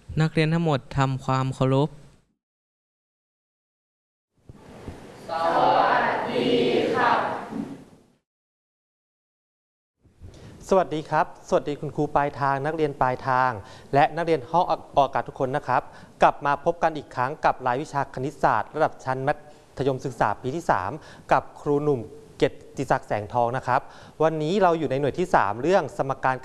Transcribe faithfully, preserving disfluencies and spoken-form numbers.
นักเรียนทั้งหมดทำความเคารพสวัสดีครับสวัสดีครับสวัสดีคุณครูปลายทางนักเรียนปลายทางและนักเรียนห้องออกอากาศทุกคนนะครับกลับมาพบกันอีกครั้งกับรายวิชาคณิตศาสตร์ระดับชั้นมัธยมศึกษาปีที่สามกับครูหนุ่มเกียรติศักดิ์แสงทองนะครับวันนี้เราอยู่ในหน่วยที่สามเรื่องสมการ